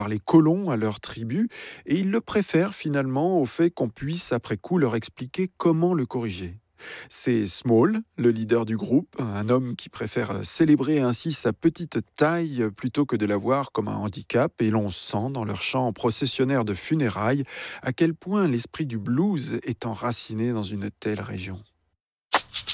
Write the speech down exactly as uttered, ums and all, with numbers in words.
par les colons à leur tribu, et ils le préfèrent finalement au fait qu'on puisse après coup leur expliquer comment le corriger. C'est Small, le leader du groupe, un homme qui préfère célébrer ainsi sa petite taille plutôt que de la voir comme un handicap, et l'on sent dans leur chant processionnaire de funérailles à quel point l'esprit du blues est enraciné dans une telle région.